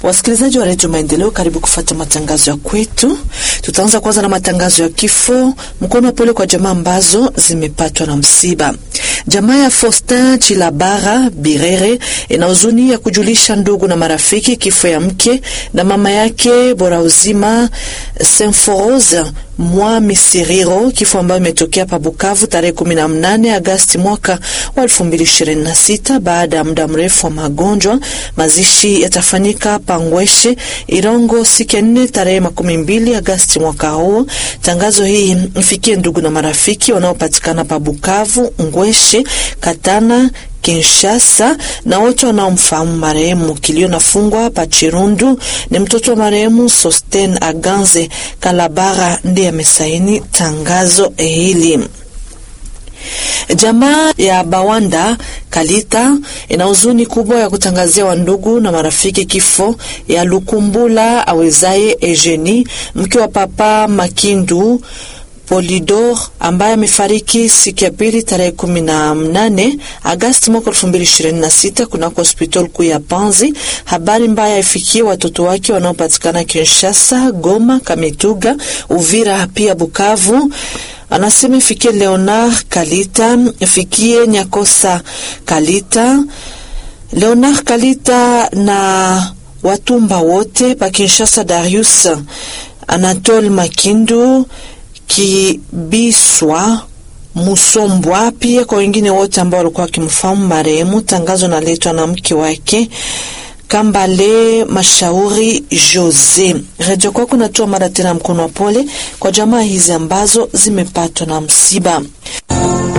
Wasikilizaji wa Radio Maendeleo, karibu kufuata matangazo ya kwetu. Tutaanza kwanza na matangazo ya kifo. Mkono wa pole kwa jamaa ambazo zimepatwa na msiba. Jamaa ya Faustin Chilabara Birere ina huzuni ya kujulisha ndugu na marafiki kifo ya mke na mama yake bora uzima Symphorose Mwa Misiriro, kifo ambayo imetokea pa Bukavu tarehe 18 Agosti mwaka wa 2026 baada ya muda mrefu wa magonjwa. Mazishi yatafanyika Pangweshe Irongo siku ya 4 tarehe 12 Agosti mwaka huu. Tangazo hii ifikie ndugu na marafiki wanaopatikana pa Bukavu, Ngweshe, Katana, Kinshasa na wote wanaomfahamu marehemu. Kilio nafungwa pa Chirundu. Ni mtoto wa marehemu Sosten Aganze Kalabara ndiye amesaini tangazo hili. Jamaa ya Bawanda Kalita ina huzuni kubwa ya kutangazia wandugu na marafiki kifo ya Lukumbula Awezaye Eugenie, mke wa Papa Makindu Polidor, ambaye amefariki siku ya pili tarehe 18 Agosti mwaka 2026 kunako hospitali kuu ya Panzi. Habari mbaya ifikie watoto wake wanaopatikana Kinshasa, Goma, Kamituga, Uvira pia Bukavu. Anasema ifikie Leonard Kalita, ifikie Nyakosa Kalita, Leonard Kalita na watumba wote pa Kinshasa, Darius Anatole Makindu Kibiswa Musombwa, pia kwa wengine wote ambao walikuwa wakimfahamu marehemu. Tangazo naletwa na mke wake Kambale Mashauri Jose. Radio kwako natoa mara tena mkono wa pole kwa jamaa hizi ambazo zimepatwa na msiba.